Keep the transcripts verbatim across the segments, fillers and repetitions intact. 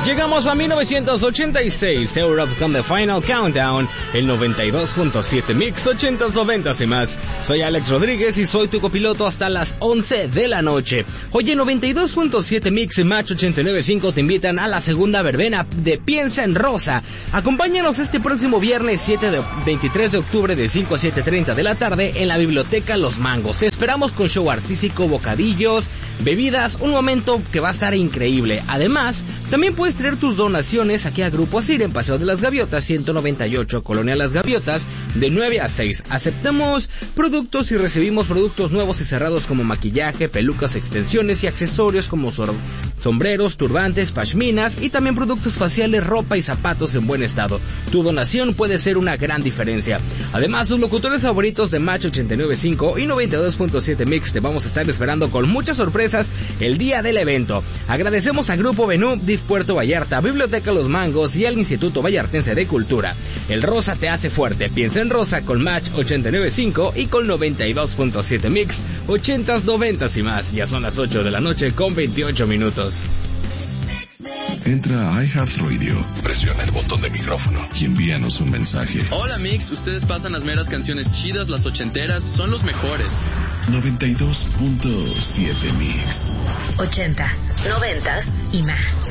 Llegamos a mil novecientos ochenta y seis, Europe con The Final Countdown, el noventa y dos punto siete Mix, ochentas, noventas y más. Soy Alex Rodríguez y soy tu copiloto hasta las once de la noche. Oye, noventa y dos punto siete Mix y Match ochenta y nueve punto cinco te invitan a la segunda verbena de Piensa en Rosa. Acompáñanos este próximo viernes siete de veintitrés de octubre de cinco a siete treinta de la tarde en la Biblioteca Los Mangos. Te esperamos con show artístico, bocadillos, bebidas, un momento que va a estar increíble. Además, también puedes traer tus donaciones aquí a Grupo Asir en Paseo de las Gaviotas ciento noventa y ocho, Colonia Las Gaviotas, de nueve a seis. Aceptamos productos y recibimos productos nuevos y cerrados como maquillaje, pelucas, extensiones y accesorios como sombreros, turbantes, pashminas y también productos faciales, ropa y zapatos en buen estado. Tu donación puede ser una gran diferencia. Además, tus locutores favoritos de Match ochenta y nueve punto cinco y noventa y dos punto siete Mix te vamos a estar esperando con muchas sorpresas el día del evento. Agradecemos a Grupo Venú, D I F Puerto Vallarta, Biblioteca Los Mangos y al Instituto Vallartense de Cultura. El rosa te hace fuerte. Piensa en Rosa con Match ochenta y nueve punto cinco y con noventa y dos punto siete Mix, ochentas, noventas y más. Ya son las ocho de la noche con veintiocho minutos. Entra a iHeartRadio, presiona el botón de micrófono y envíanos un mensaje. Hola Mix, ustedes pasan las meras canciones chidas, las ochenteras, son los mejores. noventa y dos punto siete Mix. Ochentas, noventas y más.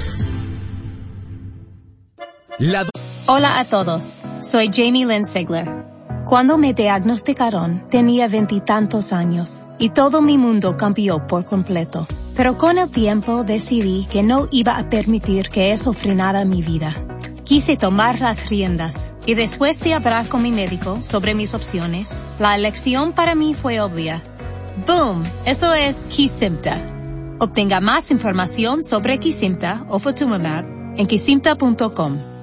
La... Hola a todos, soy Jamie Lynn Sigler. Cuando me diagnosticaron, tenía veintitantos años y todo mi mundo cambió por completo. Pero con el tiempo decidí que no iba a permitir que eso frenara mi vida. Quise tomar las riendas y después de hablar con mi médico sobre mis opciones, la elección para mí fue obvia. ¡Boom! Eso es Kesimpta. Obtenga más información sobre Kesimpta o Ofatumumab en kesimpta punto com.